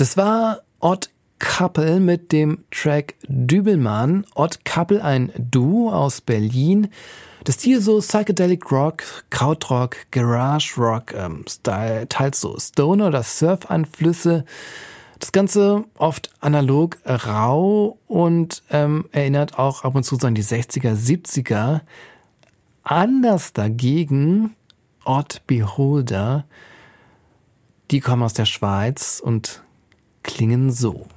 Das war Odd Couple mit dem Track Dübelmann. Odd Couple, ein Duo aus Berlin. Das Stil so Psychedelic Rock, Krautrock, Garage Rock, Style, teils so Stoner- oder Surf-Einflüsse. Das Ganze oft analog, rau und erinnert auch ab und zu so an die 60er, 70er. Anders dagegen Odd Beholder. Die kommen aus der Schweiz und klingen so.